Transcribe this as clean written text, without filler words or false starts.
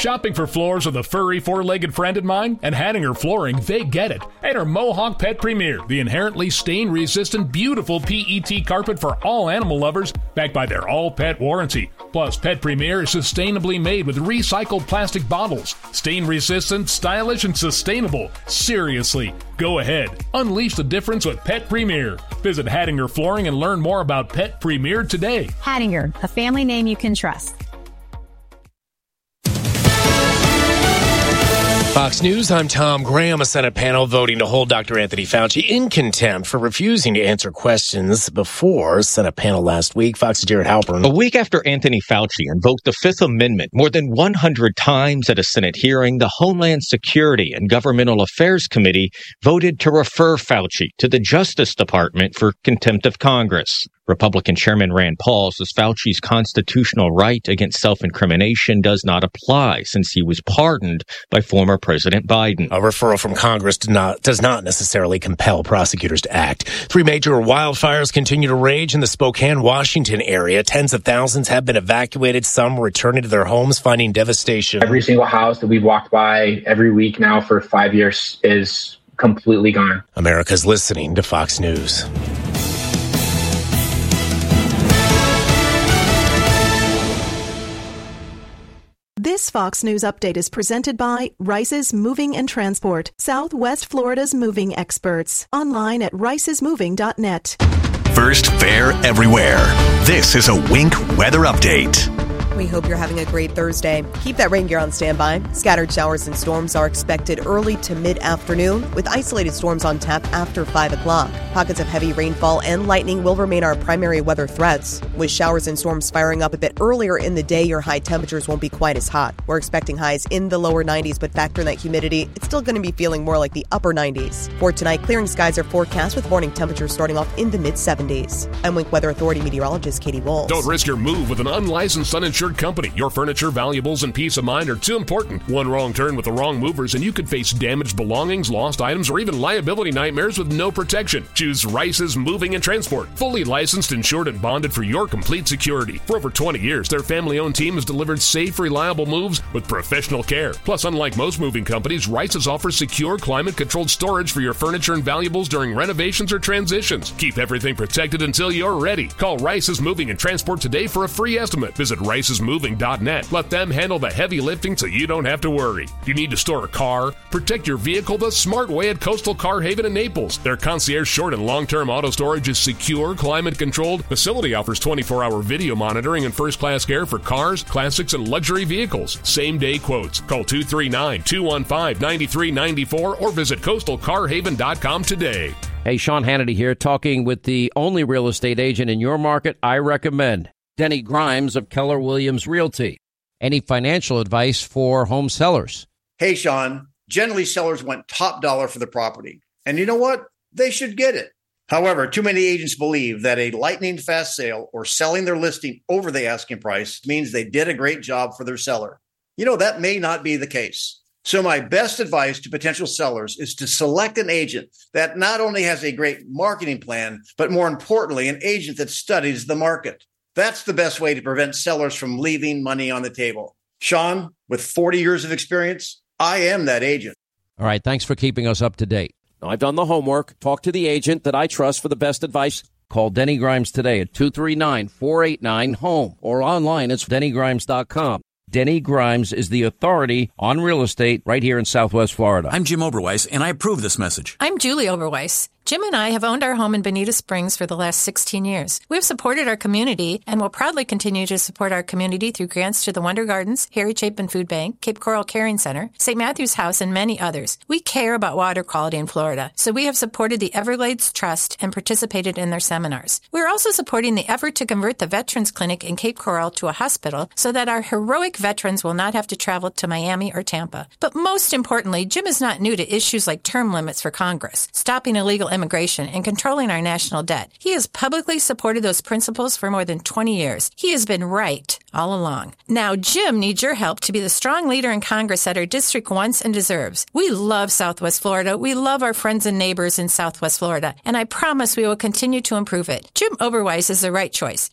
Shopping for floors with a furry four-legged friend in mind? At Hattinger Flooring, they get it. Enter Mohawk Pet Premier, the inherently stain-resistant, beautiful PET carpet for all animal lovers, backed by their all-pet warranty. Plus, Pet Premier is sustainably made with recycled plastic bottles. Stain-resistant, stylish, and sustainable. Seriously, go ahead. Unleash the difference with Pet Premier. Visit Hattinger Flooring and learn more about Pet Premier today. Hattinger, a family name you can trust. Fox News, I'm Tom Graham. A Senate panel voting to hold Dr. Anthony Fauci in contempt for refusing to answer questions before Senate panel last week. Fox's Jared Halpern. A week after Anthony Fauci invoked the Fifth Amendment more than 100 times at a Senate hearing, the Homeland Security and Governmental Affairs Committee voted to refer Fauci to the Justice Department for contempt of Congress. Republican Chairman Rand Paul says Fauci's constitutional right against self-incrimination does not apply since he was pardoned by former President Biden. A referral from Congress does not necessarily compel prosecutors to act. 3 major wildfires continue to rage in the Spokane, Washington area. Tens of thousands have been evacuated, some returning to their homes, finding devastation. Every single house that we've walked by every week now for 5 years is completely gone. America's listening to Fox News. This Fox News update is presented by Rice's Moving and Transport, Southwest Florida's moving experts. Online at ricesmoving.net. First fair everywhere. This is a Wink weather update. We hope you're having a great Thursday. Keep that rain gear on standby. Scattered showers and storms are expected early to mid-afternoon, with isolated storms on tap after 5 o'clock. Pockets of heavy rainfall and lightning will remain our primary weather threats. With showers and storms firing up a bit earlier in the day, your high temperatures won't be quite as hot. We're expecting highs in the lower 90s, but factor in that humidity, it's still going to be feeling more like the upper 90s. For tonight, clearing skies are forecast with morning temperatures starting off in the mid-70s. I'm Wink Weather Authority meteorologist Katie Wolves. Don't risk your move with an unlicensed, uninsured company. Your furniture, valuables, and peace of mind are too important. One wrong turn with the wrong movers and you could face damaged belongings, lost items, or even liability nightmares with no protection. Choose Rice's Moving and Transport. Fully licensed, insured, and bonded for your complete security. For over 20 years, their family-owned team has delivered safe, reliable moves with professional care. Plus, unlike most moving companies, Rice's offers secure, climate-controlled storage for your furniture and valuables during renovations or transitions. Keep everything protected until you're ready. Call Rice's Moving and Transport today for a free estimate. Visit ricesmoving.net. Let them handle the heavy lifting so you don't have to worry. You need to store a car? Protect your vehicle the smart way at Coastal Car Haven in Naples. Their concierge short and long-term auto storage is secure, climate-controlled. Facility offers 24-hour video monitoring and first-class care for cars, classics, and luxury vehicles. Same-day quotes. Call 239-215-9394 or visit coastalcarhaven.com today. Hey, Sean Hannity here, talking with the only real estate agent in your market I recommend, Denny Grimes of Keller Williams Realty. Any financial advice for home sellers? Hey, Sean, generally sellers want top dollar for the property. And you know what? They should get it. However, too many agents believe that a lightning fast sale or selling their listing over the asking price means they did a great job for their seller. You know, that may not be the case. So my best advice to potential sellers is to select an agent that not only has a great marketing plan, but more importantly, an agent that studies the market. That's the best way to prevent sellers from leaving money on the table. Sean, with 40 years of experience, I am that agent. All right, thanks for keeping us up to date. Now, I've done the homework. Talk to the agent that I trust for the best advice. Call Denny Grimes today at 239-489-HOME or online at DennyGrimes.com. Denny Grimes is the authority on real estate right here in Southwest Florida. I'm Jim Oberweis, and I approve this message. I'm Julie Oberweis. Jim and I have owned our home in Bonita Springs for the last 16 years. We've supported our community and will proudly continue to support our community through grants to the Wonder Gardens, Harry Chapin Food Bank, Cape Coral Caring Center, St. Matthew's House, and many others. We care about water quality in Florida, so we have supported the Everglades Trust and participated in their seminars. We're also supporting the effort to convert the Veterans Clinic in Cape Coral to a hospital so that our heroic veterans will not have to travel to Miami or Tampa. But most importantly, Jim is not new to issues like term limits for Congress, stopping illegal immigration, and controlling our national debt. He has publicly supported those principles for more than 20 years. He has been right all along. Now, Jim needs your help to be the strong leader in Congress that our district wants and deserves. We love Southwest Florida. We love our friends and neighbors in Southwest Florida, and I promise we will continue to improve it. Jim Oberweis is the right choice.